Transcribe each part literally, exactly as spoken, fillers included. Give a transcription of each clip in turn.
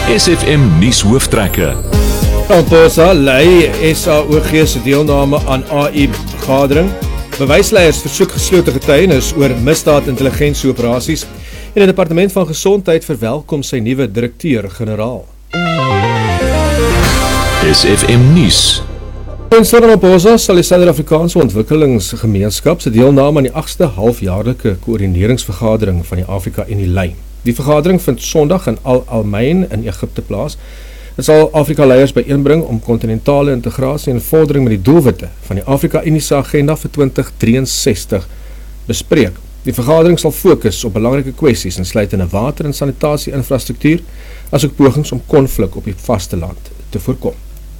S F M nuus hooftrekke. Ramaphosa lei S A O G se deelname aan A I vergadering. Bewysleiers versoek geslote getuienis oor misdaad-intelligensieoperasies en die Departement van Gesondheid verwelkom sy nuwe direkteur-generaal. S F M nuus. President Ramaphosa sal die Suid-Afrikaanse Ontwikkelingsgemeenskap se deelname aan die agste halfjaarlike koördineringsvergadering van die Afrika-Unie lei. Die vergadering vind Sondag in Al Almein in Egipte plaas. Dit sal Afrika-leiers byeenbring om kontinentale integrasie en vordering met die doelwitte van die Afrika-Unie se agenda vir twintig drieënsestig bespreek. Die vergadering sal fokus op belangrike kwessies insluitende water- en sanitasie-infrastruktuur, asook pogings om konflik op die vasteland te voorkom.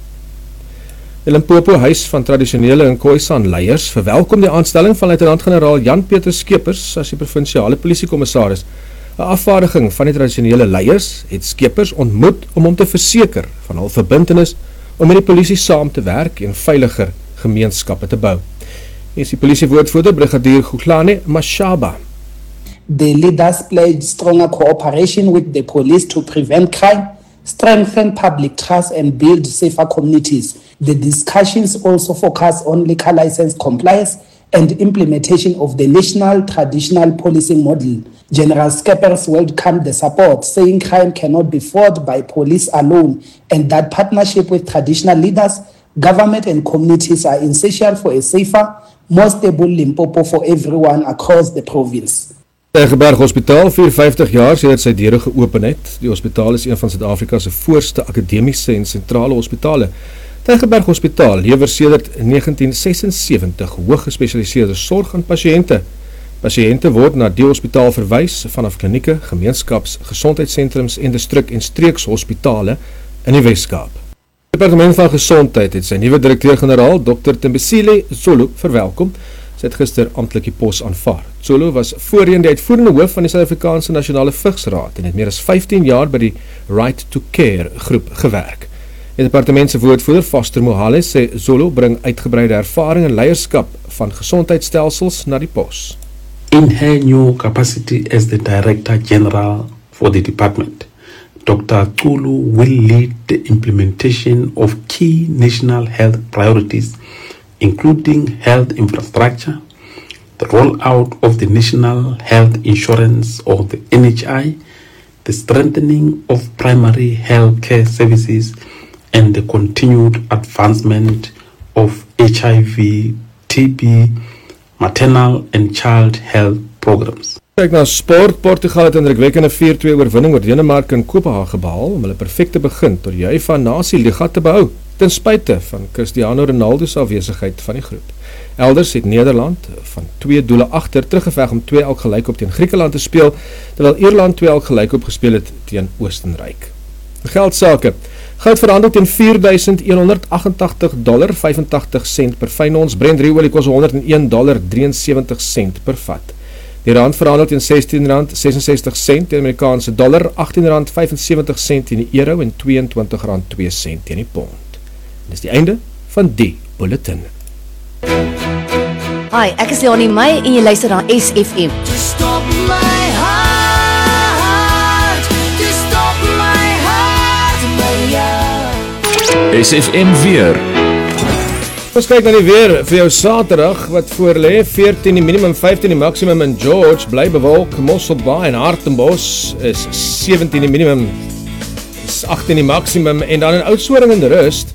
Die Limpopo Huis van Tradisionele en Khoisan leiers verwelkom die aanstelling van luitenant-generaal Jan-Pieter Skeepers as die provinsiale polisiekommissaris. 'n Afvaardiging van die tradisionele leiers het Skeepers ontmoet om hom te verseker van hul verbintenis om met die polisie saam te werk en veiliger gemeenskappe te bou. Hier is die polisiewoordvoerder Brigadier Guglane Mashaba. The leaders pledged stronger cooperation with the police to prevent crime, strengthen public trust and build safer communities. The discussions also focus on liquor license compliance and implementation of the national traditional policing model. General Skeepers welcomed the support, saying crime cannot be fought by police alone and that partnership with traditional leaders, government and communities are essential for a safer, more stable Limpopo for everyone across the province. Tygerberg Hospitaal, vyfenvyftig jaar sedert sy deure geopen het. Die hospitaal is een van Suid-Afrika se voorste akademiese en sentrale hospitale. Tygerberg Hospitaal lewer sedert negentien sesensewentig hooggespesialiseerde sorg aan pasiënte. Pasiënte word na die hospitaal verwys vanaf klinieke, gemeenskaps, gesondheidssentrums en distrik- en streekshospitale in die Wes-Kaap. Die Departement van Gesondheid het sy nuwe direkteur-generaal dokter Tembisile Zulu verwelkom. Sy het gister amptelik die pos aanvaar. Zulu was voorheen die uitvoerende hoof van die Suid-Afrikaanse Nasionale Vigsraad en het meer as vyftien jaar by die Right to Care groep gewerk. Die departement se woordvoerder Foster Mohale sê Zulu bring uitgebreide ervaring en leierskap van gesondheidstelsels na die pos. In her new capacity as the Director General for the department, Doctor Zulu will lead the implementation of key national health priorities, including health infrastructure, the rollout of the National Health Insurance or the N H I, the strengthening of primary health care services, and the continued advancement of H I V, T B, maternal and child health programs. Kyk na sport. Portugal het 'n indrukwekkende vier twee oorwinning oor Denemarke in Kopenhagen behaal om hulle perfekte begin tot die UEFA Nasie-liga te behou, ten spyte van Cristiano Ronaldo se afwesigheid van die groep. Elders het Nederland van twee doele agter teruggeveg om twee elk gelykop teen Griekeland te speel, terwyl Ierland twee elk gelykop gespeel het teen Oostenryk. Geldsake. Goud verhandel teen vier duisend honderd agt-en-tagtig dollar vyfentagtig sent per fyn ons. Brent ruolie kos honderd en een dollar drieënsewentig sent per vat. Die rand verhandel teen sestien rand sesensestig sent teen Amerikaanse dollar, agttien rand vyfensewentig sent teen die euro en tweeëntwintig rand twee sent teen die pond. Dis die einde van die bulletin. Hi, ek is Leonie May en jy luister na S F M. Stop my heart, stop my heart, my S F M weer. Ons kyk na die weer vir jou Saterdag wat voor lê. veertien die minimum, vyftien die maksimum in George, bly bewolk, Mosselbaai en Hartenbos is sewentien die minimum, is agttien die maksimum en dan in Oudtshoorn en Rust